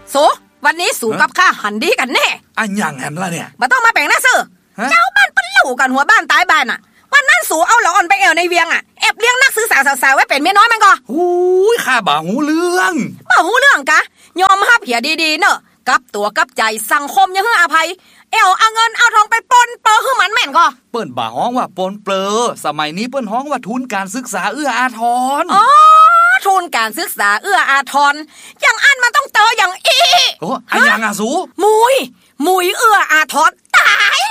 โสวันนี้สู่กับข้าหันดีกันแน่อันอย่างนั้นล่ะเนี่ยบ่ต้องมาแปลงหน้าซื่อเจ้าบ้านปั้นเหล่ากันหัวบ้านตายบ้านอ่ะวันนั้นสู่เอาหล่ออ่อนไปแอวในเวียงอ่ะแอบเลี้ยงนักซื้อสาวๆไว้เป็นเมียน้อยมันก็หูยข้าบ่หูเรื่องกะยอมฮับเหียดีๆเนอะกับตัวกับใจสังคมยังให้อภัยเอวเอาเงินเอาทองไปปนเปอให้มันแม่นก็เปิ้นบ่ฮ้องว่าปนเปลือสมัยนี้เปิ้นฮ้องว่าทุนการศึกษาเอื้ออาทรอ๋อทุนการศึกษาเอื้ออาทรอย่างอันมันต้องเตออย่างอีโอ้อันอย่างสูมุยเอื้ออาทรตาย